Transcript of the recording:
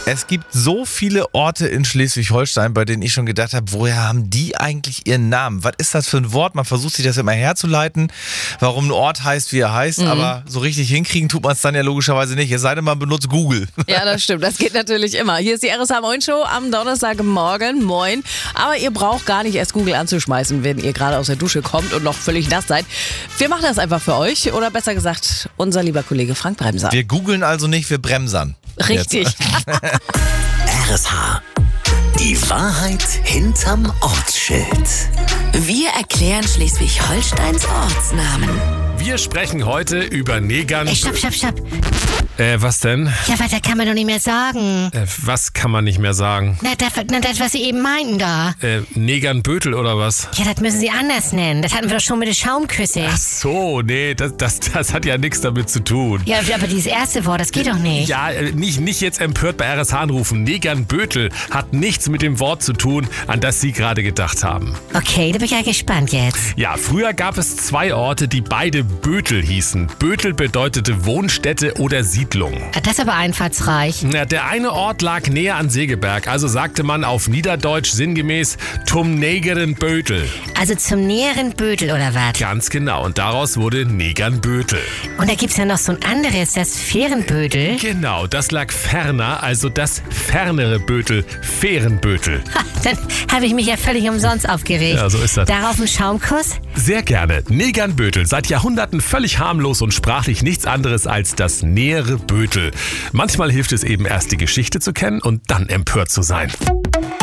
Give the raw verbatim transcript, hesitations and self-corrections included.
Es gibt so viele Orte in Schleswig-Holstein, bei denen ich schon gedacht habe, woher haben die eigentlich ihren Namen? Was ist das für ein Wort? Man versucht sich das immer herzuleiten, warum ein Ort heißt, wie er heißt, mhm. aber so richtig hinkriegen tut man es dann ja logischerweise nicht. Es sei denn, man benutzt Google. Ja, das stimmt. Das geht natürlich immer. Hier ist die R S H Moin Show am Donnerstagmorgen. Moin. Aber ihr braucht gar nicht erst Google anzuschmeißen, wenn ihr gerade aus der Dusche kommt und noch völlig nass seid. Wir machen das einfach für euch. Oder besser gesagt, unser lieber Kollege Frank Bremser. Wir googeln also nicht, wir bremsern. Richtig. R S H. Die Wahrheit hinterm Ortsschild. Wir erklären Schleswig-Holsteins Ortsnamen. Wir sprechen heute über Negern... Ey, stopp, stopp, stopp. Äh, was denn? Ja, weiter kann man doch nicht mehr sagen. Äh, was kann man nicht mehr sagen? Na, das, na, das, was Sie eben meinten da. Äh, Negernbötel oder was? Ja, das müssen Sie anders nennen. Das hatten wir doch schon mit den Schaumküsse. Ach so, nee, das, das, das hat ja nichts damit zu tun. Ja, aber dieses erste Wort, das geht doch nicht. Ja, nicht, nicht jetzt empört bei R S H anrufen. Negernbötel hat nichts mit dem Wort zu tun, an das Sie gerade gedacht haben. Okay, da bin ich ja gespannt jetzt. Ja, früher gab es zwei Orte, die beide Bötel hießen. Bötel bedeutete Wohnstätte oder Siedlung. Das ist aber einfallsreich. Ja, der eine Ort lag näher an Segeberg, also sagte man auf Niederdeutsch sinngemäß zum näheren Bötel. Also zum näheren Bötel oder was? Ganz genau, und daraus wurde Negernbötel. Und da gibt's ja noch so ein anderes, das Fährenbötel. Genau, das lag ferner, also das fernere Bötel, Fährenbötel. Ha, dann habe ich mich ja völlig umsonst aufgeregt. Ja, so ist das. Darauf ein Schaumkuss? Sehr gerne. Negernbötel, seit Jahrhunderten völlig harmlos und sprachlich nichts anderes als das nähere Bötel. Manchmal hilft es eben erst, die Geschichte zu kennen und dann empört zu sein.